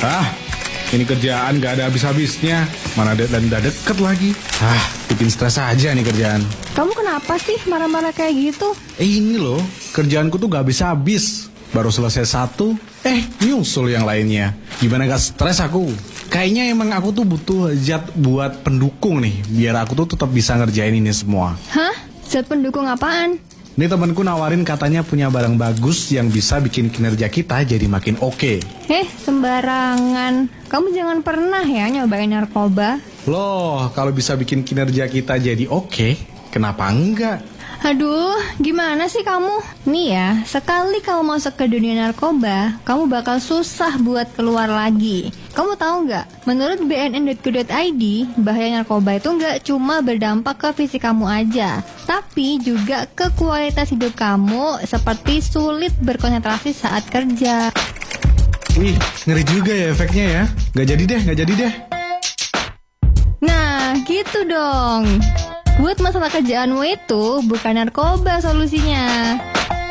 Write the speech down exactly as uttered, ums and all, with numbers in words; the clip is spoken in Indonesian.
Ah, ini kerjaan gak ada habis-habisnya. Mana deadline udah deket lagi. Ah, bikin stres aja nih kerjaan. Kamu kenapa sih marah-marah kayak gitu? Eh ini loh, kerjaanku tuh gak habis-habis. Baru selesai satu, eh nyusul yang lainnya. Gimana gak stres aku? Kayaknya emang aku tuh butuh zat buat pendukung nih, biar aku tuh tetap bisa ngerjain ini semua. Hah? Zat pendukung apaan? Ini temanku nawarin katanya punya barang bagus yang bisa bikin kinerja kita jadi makin oke. Eh, sembarangan. Kamu jangan pernah ya nyobain narkoba. Loh, kalau bisa bikin kinerja kita jadi oke, kenapa enggak? Aduh, gimana sih kamu? Nih ya, sekali kamu masuk ke dunia narkoba, kamu bakal susah buat keluar lagi. Kamu tahu nggak? Menurut b n n dot go dot i d, bahaya narkoba itu nggak cuma berdampak ke fisik kamu aja, tapi juga ke kualitas hidup kamu, seperti sulit berkonsentrasi saat kerja. Wih, ngeri juga ya efeknya ya. Nggak jadi deh, nggak jadi deh. Nah, gitu dong. Buat masalah kerjaanmu itu bukan narkoba solusinya.